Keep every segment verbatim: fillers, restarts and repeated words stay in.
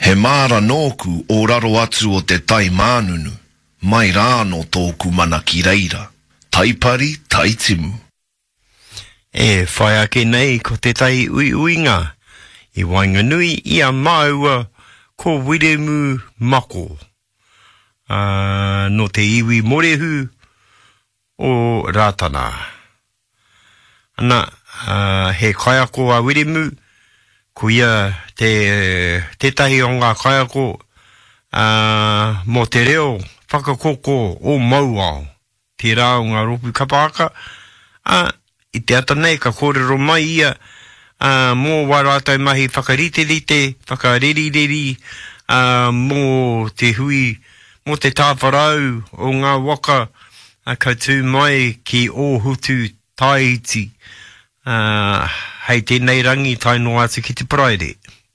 He māra nōku o raro atu o te tai mānunu, mai rā no tōku mana ki reira, taipari taitimu. E whai ake nei ko te tai ui uinga, i Wainganui ia maua ko Wiremu Mako. Uh, no te iwi morehu o Rātana. Ana, uh, he kaiako a Wiremu, ko ia te, te tahi o ngā kaiako uh, mo te reo whakakoko o Mauao, te rā o ngā ropu kapaka, uh, i te ata nei ka kōrero mai ia, uh, mō warātai mahi whakarite-rite, whakareri-reri, uh, mō te hui, mō te tāwharau o ngā waka, uh, ka tū mai ki o hutu Tāiti, uh, hei tēnei rangi tai no atu ki te praere.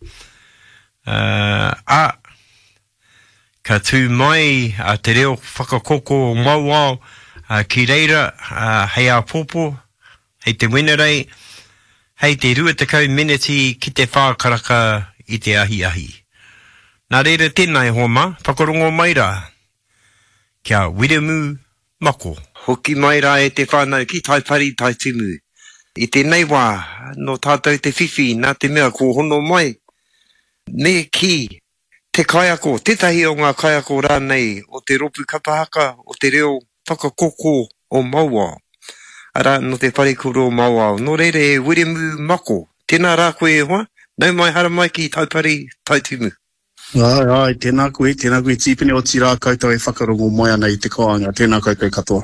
Uh, a, ka tū mai a te reo whakakoko o Mauao, uh, ki reira, uh, hei a popo, hei te wenerei, hei te ruatakau miniti ki te whākaraka i te ahi ahi. Nā reira tēnei homa, whakarongo mai rā, kia Wiremu Mako. Hoki mai rā e te whānau ki taipari taitimu. I tēnei wā, no tātou te whiwhi, nā te mea ko hono mai. Ne ki, te kaiako, tētahi o ngā kaiako rānei, o te ropu kapahaka, o te reo whakakoko o Mauao. Ara, no te wharekuro o Mauao, no reire e Wiremu Mako. Tēnā rā koe e hoa, nau mai hara mai ki taipari taitimu. Ai, ai, tēnā koe, tēnā koe tīpene o tirā koutou e whakarongo mai ana i te koanga, tēnā koe koe katoa.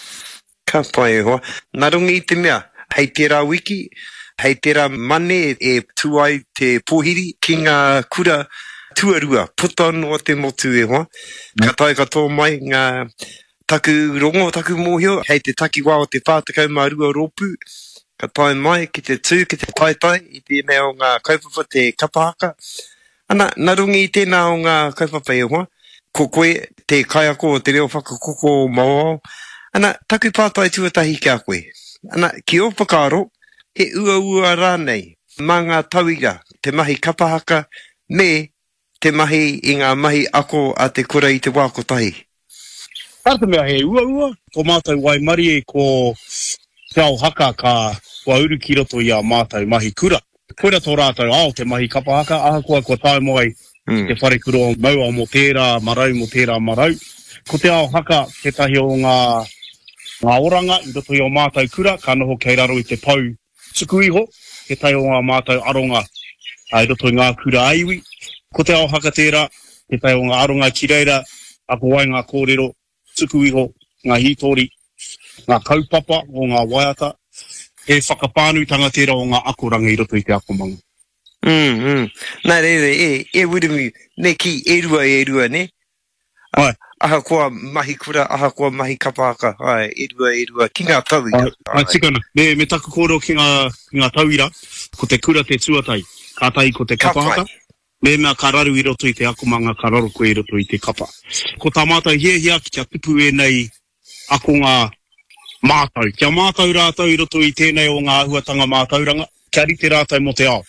Ka pai e hoa. Nā rungi i te mea, hei tērā wiki, hei tērā mane e tuai te pōhiri ki ngā kura tuarua, puta noa te motu e hoa. Ka tai katoa mai ngā taku rongo, taku mōhio, hei te takiwā o te whātakau mārua ropu. Ka tai mai ki te tū, ki te taitai, i tēnei o ngā kaupapa te kapahaka. Ana, nā rungi i tēnā o ngā kaupapa e hoa, ko koe te kaiako o te reo whakakoko o Mauao. Ana, taku pātai tuatahi kia koe. Ana, ki o whakaro, he ua ua rānei, mā ngā tauira, te mahi kapahaka, me te mahi i ngā mahi ako a te kura i te wākotahi. Arte mea he ua ua, ko mātou Waimari e ko te ao haka ka kua uru ki roto i a mātou mahi kura. Koera tō rātou ao te mahi kapahaka, aha kua kua tae moai mm. te wharekuro o Mauao mo tērā marau mo tērā marau. Ko te ao haka, te tahi o ngā, ngā oranga, i roto i o mātou kura, ka noho kei raro i te pau tuku iho, te tahi o ngā mātou aronga, i roto i ngā kura aiwi. Ko te ao haka tērā, te tahi o ngā aronga ki reira, ako wai ngā kōrero, tuku iho, ngā hitori, ngā kaupapa o ngā waiata, e whakapānutanga tērā o ngā akoranga i roto i te akomanga. Mm, mm. Nā reire, e, e Wiremu, ne ki e rua e rua, ne? Ai. Aha koa mahi kura, aha koa mahi kapahaka, ai, e rua e rua, ki ngā tauira. Ai, ai tikana, me, me taku kōrero ki ngā, ki ngā tauira, ko te kura te tuatai, ka tai ko te kapahaka, me mea ka raru i roto i te akomanga, ka raru koe i roto i te kapa. Ko tā mātou hiahia ki kia tupu e nei ako ngā mātou. Kia mātou rātou i roto i tēnei o ngā ahuatanga mātauranga, kia rite rātou mo te ao.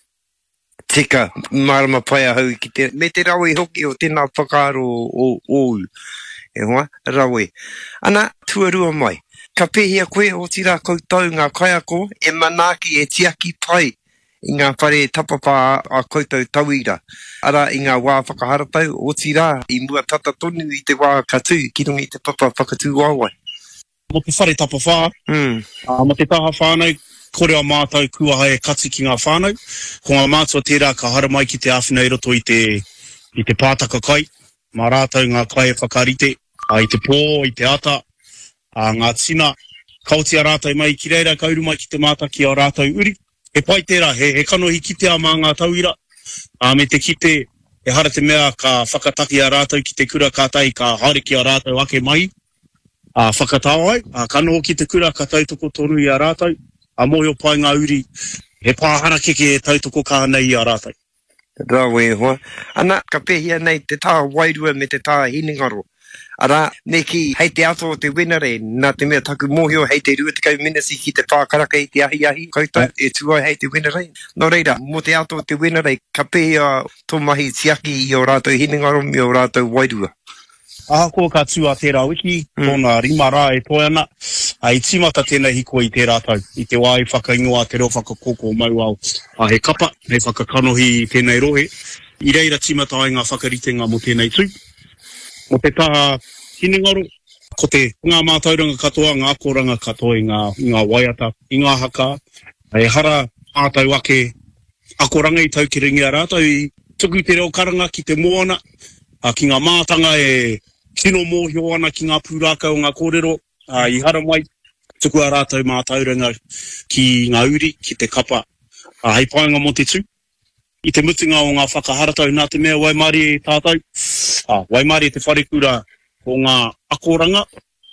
Tika, marama pai ahau ki te, me te rawe hoki o tēnā whakaaro o ou. E hoa, rawe. Ana, tuarua mai. Ka pēhia koe o tira koutou ngā kaiako, e manaki e tiaki pai i ngā whare tapapā a koutou tauira. Ara i ngā wā whakaharatau o tira i mua tata tonu i te wā katu, ki rungi i te papa whakatū wāwai. Mo te whare tapawhā, mm. uh, mo te taha whānau, kore a mātou kua hae kati ki ngā whānau. Ko ngā mātua tērā ka hara mai ki te awhina i roto i te, i te pātaka kai. Mā rātou ngā kai e whakarite, a i te pō, i te ata, a ngā tina. Kautia rātou mai ki reira, kauru mai ki te mātaki a rātou uri. E pai tērā, he, he kanohi kitea mā ngā tauira. A me te kite, e hara te mea ka whakataki a rātou ki te kura kātai, ka haere ki a rātou ake mai. A whakatāwai, a kanoho ki te kura ka tautoko tonu i a rātou. A mohi o pai ngā uri, he pāhara keke e tautoko kā nei i a rātou. Rawe hoa. Ana, ka pēhia nei te tā wairua me te tā hiningaro. Ara, neki, hei te ato o te wenare, nā te mea taku mōhio hei te rua te kau minasi ki te whākaraka i te ahi ahi, koutou e tuai hei te wenare. Nō reira, mō te ato o te wenare, ka pēa tō mahi tiaki i o rātou hinengaro mi o rātou wairua. Aha ko ka tua tērā wiki, tōna rima rā e toi ana, a i timata tēnei hiko i tērā tau, i te wai whakaingoa te reo whakakoko mau au. A he kapa, he whakakanohi i tēnei rohe, i reira timata ai ngā whakaritenga mo tēnei tū. Mo te taha hinengaro, ko te ngā mātauranga katoa, ngā koranga katoa i ngā, ngā waiata, i ngā haka, e hara ātau ake, akoranga i tau ki ringia rātau, i tuku te reo karanga ki te moana, a ki ngā mātanga e kino mōhio ana ki ngā pūrākau ngā kōrero, a i hara mai, tuku a rātau mātauranga ki ngā uri, ki te kapa, a hei paenga mo te tū. I te mutinga o ngā whakaharatau nā te mea Waimari e tātou, a Waimari e te wharekura o ngā akoranga,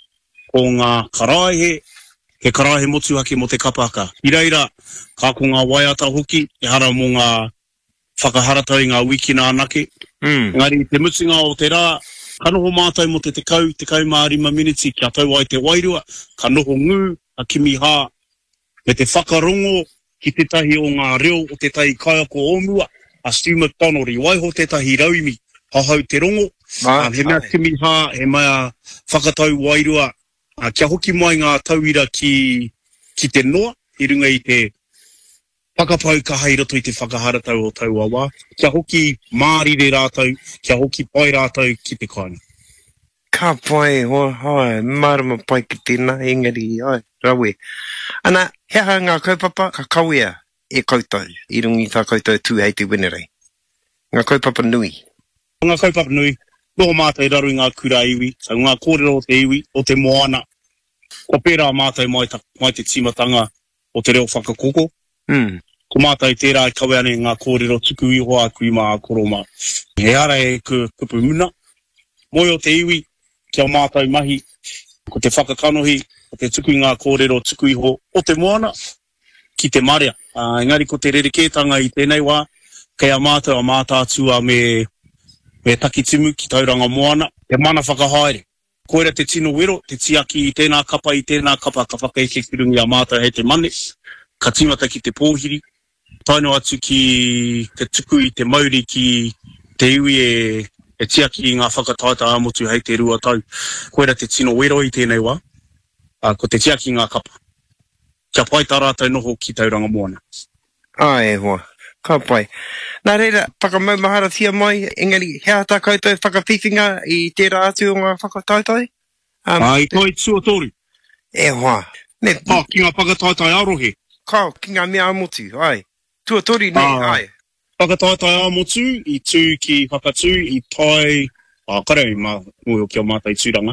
o ngā karaihe, he karaihe motu hake mo te kapaka. I reira, kā ko ngā waiata hoki, e hara mo ngā whakaharatau i ngā wiki nā nake. Mm. Ngari, te mutinga o te rā, ka noho mātou mo te te kau, te kau mā rima miniti, kia tau ai te wairua, ka noho ngū, a kimi hā, me te whakarongo, ki te tahi o ngā reo o te tahi kaiako omua, a Stu McDonald, i waiho te tahi rauimi, hahau te rongo, Ah, um, he mea kimi hā, he mea whakatau wairua, uh, kia hoki mai ngā tauira ki, ki te noa, i runga i te whakapau ka hei roto i te whakaharatau o tau awa, kia hoki mārire rātau, kia hoki pai rātau ki te kaina. Ka pai, ho, hoi, marama pai ki tēnā, engari, ai, rawe. Ana, hea ngā kaupapa, ka kauea e koutou, i rungi tā koutou tū hei te wenerei. Ngā kaupapa nui. Ngā kaupapa nui, noho mātai raru i ngā kura iwi, so ngā kōrero o te iwi, o te moana, ko pērā mātai mai, ta, mai te timatanga o te reo whakakoko. Mm. Ko mātai tērā e kawe ane ngā kōrero tuku iho a kui mā koroma. He ara e ku kupu muna. Moi o te iwi, kia mātai mahi, ko te whakakanohi, ko te tuku ngā kōrero tuku iho o te moana, ki te marea. Uh, engari ko te rerekētanga i tēnei wā, kei a mātou a mātātua me, me takitimu ki tauranga moana, te mana whakahaere. Koera te tino wero, te tiaki i tēnā kapa i tēnā kapa, ka whakaeke ki rungi a mātou hei te mane, ka timata ki te pōhiri, taino atu ki te tuku i te mauri ki te iwi e, e tiaki i ngā whakataita amotu hei te rua tau. Koera te tino wero i tēnei wā, uh, ko te tiaki i ngā kapa. Kia pai tā rātou noho ki tauranga moana. Ai, hoa. Ka pai. Nā reira, whakamaumahara tia mai, engari, hea tā koutou whakawhiwhinga i tērā atu o ngā whakataitai? Um, Ai, toi tuatori. E hoa. Ne, Ah, ki ngā whakataitai arohe. ka, ki ngā mea amotu, ai. Tuatori ne, Ah. ai. Whakataitai amotu, i tū ki whakatū, i tai, ah, karei mā, ui o kia mātai tūranga.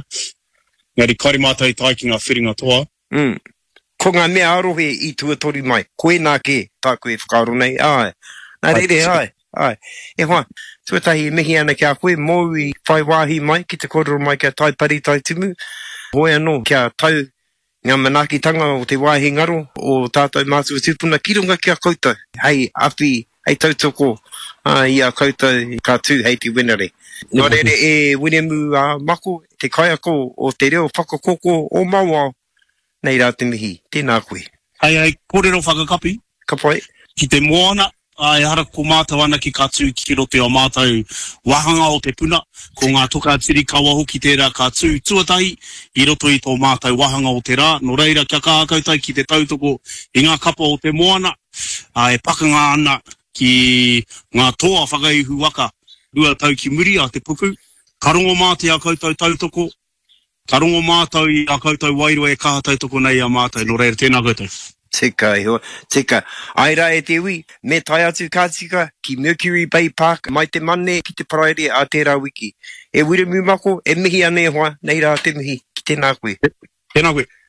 Ngari kari mātai tai ki ngā whiringa toa. Mm. Ko ngā mea arohe i tuatori mai. Koe nā ke, tā koe whakaaro nei, ai. Nā reire, ai, ai. E hoa, tuatahi mihi ana kia koe, mō i whai wāhi mai, ki te kororo mai kia tai pari tai tumu. Hoi anō, kia tau ngā manakitanga o te wāhi ngaro, o tātou mātua tūpuna, ki runga kia koutou. Hei, awhi, hei tautoko, uh, i a koutou ka tū hei te wenare. Nō reire e wenemu uh, mako, te kaiako o te reo whakakoko o maua, nei rā te mihi, tēnā koe. Hei, hei, kōrero whakakapi, Ka pai? ki te moana, ai hara ko mātou ana ki kātū ki rote o mātou wahanga o te puna, ko ngā toka tiri kawa hoki tērā kātū tuatahi, i roto i tō mātou wahanga o te rā, no reira kia kākautai ki te tautoko i ngā kapa o te moana, ai pakanga ana ki ngā toa whakaihu waka, rua tau ki muri a te puku, karongo māte a koutou tautoko, karongo mātou i a koutou wairua e kaha tautoko nei a mātou, no reira tēnā koutou. Tika, iho, tika. Aira e te ui, me tai atu kātika ki Mercury Bay Park, mai te mane ki te paraere a tērā wiki. E wiremu mako, e mihi ane hoa, nei rā te mihi, ki tēnā koe. Tēnā koe.